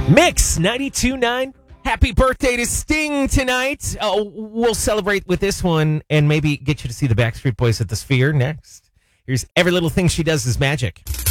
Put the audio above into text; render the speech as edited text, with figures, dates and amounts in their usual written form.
Mix 92.9. Happy birthday to Sting tonight. We'll celebrate with this one and maybe get you to see the Backstreet Boys at the Sphere next. Here's Every Little Thing She Does Is Magic.